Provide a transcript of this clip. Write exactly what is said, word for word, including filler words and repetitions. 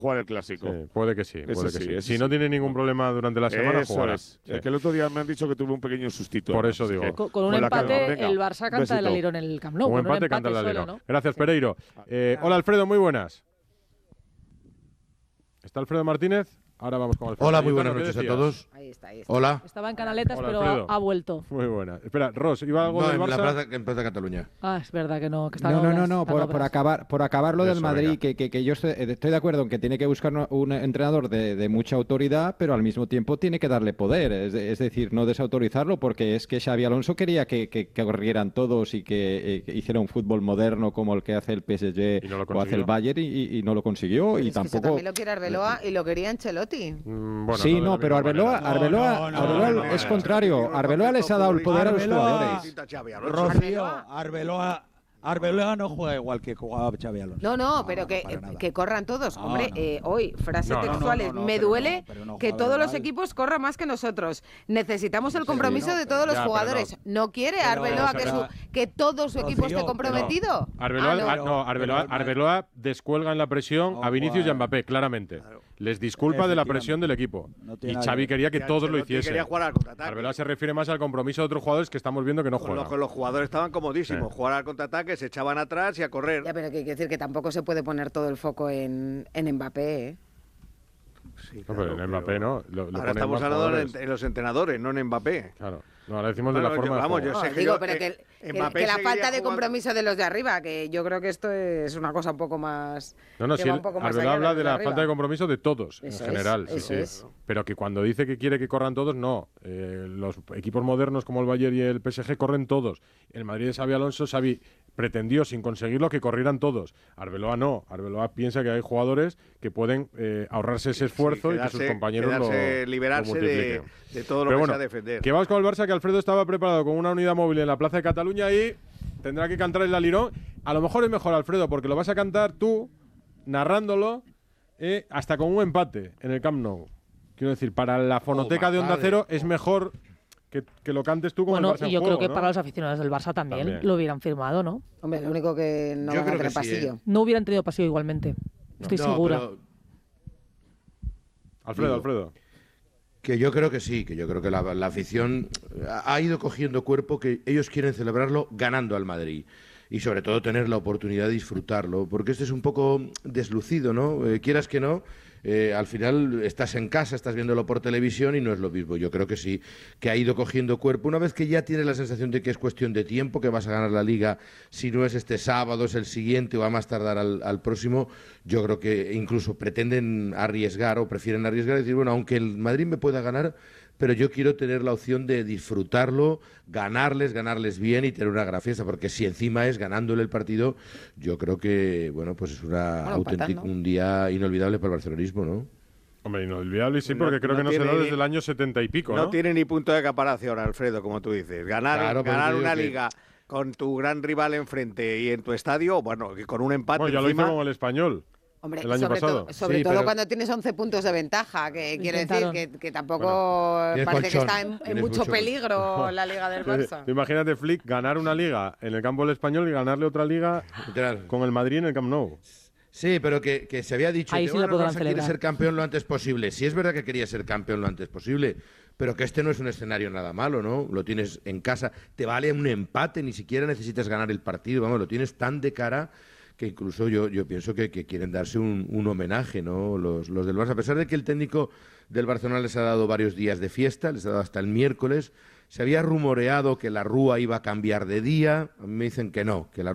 jugar el Clásico. Sí, puede que sí, puede Ese que sí, sí. ese Si sí. no tiene ningún problema durante la semana, Eso jugará. es. Sí. Es que el otro día me han dicho que tuvo un pequeño sustito. Por ¿no? eso Así digo. que, Con, con un con la calma, empate, venga, el Barça un canta el besito. alirón en el Camp Nou. Un con empate canta el suele, alero. ¿no? Gracias, Sí. Pereiro. Eh, hola, Alfredo, muy buenas. ¿Está Alfredo Martínez? Ahora vamos con Alfredo. Hola, muy Cayetano, buenas ¿qué noches a decías? todos. Ahí está, ahí está. Hola. Estaba en Canaletas, Hola, pero Alfredo. ha, ha vuelto. Muy buena. Espera, Ross, ¿iba algo No, del en la Barça? plaza, en Plaza Cataluña. Ah, es verdad que no, que están No, no, obras, no, no, están por, obras. por acabar, por acabar lo del Eso, Madrid, venga. que, que, que yo estoy, estoy de acuerdo en que tiene que buscar un, un entrenador de, de mucha autoridad, pero al mismo tiempo tiene que darle poder, es, de- es decir, no desautorizarlo, porque es que Xavi Alonso quería que, que, que corrieran todos y que, eh, que hiciera un fútbol moderno como el que hace el P S G Y no lo o hace consiguió. el Bayern y, y- y no lo consiguió. Pero y es que eso tampoco... también lo quiere Arbeloa y lo quería Ancelotti. Mm, bueno, sí, de la no, pero misma Arbeloa, manera. Arbeloa, No, no, Arbeloa no, no, es no, contrario. Arbeloa les ha dado el poder a los Arbeloa- jugadores. Rocío, Arbeloa, Arbeloa no juega igual que jugaba Xavi Alonso. No, no, pero no, que, para nada. que corran todos. No, Hombre, no, eh, no. hoy, frases No, no, no, textuales. no, no, Me pero duele no, pero no que juega todos los igual. equipos corran más que nosotros. Necesitamos el Sí, compromiso no, de pero- todos los ya, pero jugadores. no. No, quiere Pero- Arbeloa que, pero- su, que todo su equipo Rocío, esté comprometido. Arbeloa, Ah, no. ah, no, Arbeloa, pero- Arbeloa descuelga en la presión No, a Vinicius y a juega- Mbappé, claramente. Claro. Les disculpa de la presión del Efectivamente. equipo. No tiene Y nada Xavi que ver. quería que Que todos lo Ancelotti hiciesen. quería jugar al contraataque. Arbeloa se refiere más al compromiso de otros jugadores que estamos viendo que no Con juegan. los, con los jugadores estaban comodísimos. Sí. Jugar al contraataque, se echaban atrás y a correr. Ya, pero que hay que decir que tampoco se puede poner todo el foco en, en Mbappé, ¿eh? Sí, No, pero en Mbappé no. Lo, lo Ahora ponen estamos más hablando jugadores. en, en los entrenadores, no en Mbappé. Claro. No, ahora decimos de la Bueno, forma yo- de vamos, juego. yo sé No, que digo, yo- pero eh, que, que- Mbappé que la seguiría falta de jugando- compromiso de los de arriba, que yo creo que esto es una cosa un poco más... No, no, que sí, va él- un poco más Arbeloa allá habla los de la arriba. falta de compromiso de todos, Eso es, en general. sí, eso sí. es. Pero que cuando dice que quiere que corran todos, no. Eh, los equipos modernos como el Bayern y el P S G corren todos. El Madrid de Xavi Alonso, Xavi pretendió, sin conseguirlo, que corrieran todos. Arbeloa no. Arbeloa piensa que hay jugadores que pueden eh, ahorrarse ese esfuerzo Sí, y que sus quedarse- compañeros lo, quedarse, lo liberarse de, multipliquen. de todo lo Pero que bueno, sea defender. que vamos con el Barça, que Alfredo estaba preparado con una unidad móvil en la Plaza de Cataluña y tendrá que cantar el alirón. A lo mejor es mejor, Alfredo, porque lo vas a cantar tú, narrándolo, eh, hasta con un empate en el Camp Nou. Quiero decir, para la fonoteca más de Onda vale. Cero es mejor que, que lo cantes tú con Bueno, el Barça y en yo juego, creo que ¿no? para los aficionados del Barça también, También. lo hubieran firmado, ¿no? Hombre, lo único que no Yo van a creo que tener sí, pasillo. ¿eh? No hubieran tenido pasillo igualmente. Estoy No, segura. pero Alfredo, Digo, Alfredo. que yo creo que sí, que yo creo que la, la afición ha ido cogiendo cuerpo, que ellos quieren celebrarlo ganando al Madrid. Y sobre todo tener la oportunidad de disfrutarlo, porque este es un poco deslucido, ¿no? Eh, quieras que no, eh, al final estás en casa, estás viéndolo por televisión y no es lo mismo. Yo creo que sí, que ha ido cogiendo cuerpo. Una vez que ya tienes la sensación de que es cuestión de tiempo, que vas a ganar la Liga, si no es este sábado, es el siguiente o a más tardar al, al próximo, yo creo que incluso pretenden arriesgar o prefieren arriesgar y decir, bueno, aunque el Madrid me pueda ganar, pero yo quiero tener la opción de disfrutarlo, ganarles, ganarles bien y tener una gran fiesta, porque si encima es ganándole el partido, yo creo que, bueno, pues es una Bueno, auténtica, empatando. un día inolvidable para el barcelonismo, ¿no? Hombre, inolvidable sí, No- porque creo no que no se tiene da ni- desde el año setenta y pico, ¿no? No tiene ni punto de comparación, Alfredo, como tú dices. Ganar, Claro, por ganar eso digo una que- liga con tu gran rival enfrente y en tu estadio, bueno, que con un empate Bueno, ya lo encima, hizo con el Español. Hombre, El año sobre, pasado. todo, sobre Sí, todo pero- cuando tienes once puntos de ventaja, que quiere decir Intentaron. que, que tampoco Tienes parece que colchón, está en, en tienes mucho mucho- peligro la Liga del Barça. Tú imagínate, Flick, ganar una liga en el campo del Español y ganarle otra liga Literal. con el Madrid en el Camp Nou. Sí, pero que, que se había dicho Ahí que sí la bueno, el podrán Barça quiere celebrar. ser campeón lo antes posible. Sí es verdad que quería ser campeón lo antes posible, pero que este no es un escenario nada malo, ¿no? Lo tienes en casa, te vale un empate, ni siquiera necesitas ganar el partido, vamos, lo tienes tan de cara que incluso yo, yo pienso que, que quieren darse un, un homenaje, ¿no? Los, los del Barça, a pesar de que el técnico del Barcelona les ha dado varios días de fiesta, les ha dado hasta el miércoles, se había rumoreado que la Rúa iba a cambiar de día, a mí me dicen que no, que la